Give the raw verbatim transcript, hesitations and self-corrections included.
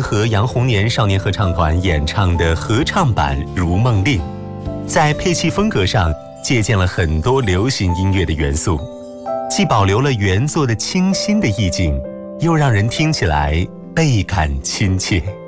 和杨红年少年合唱团演唱的合唱版《如梦令》，在配器风格上借鉴了很多流行音乐的元素，既保留了原作的清新的意境，又让人听起来倍感亲切。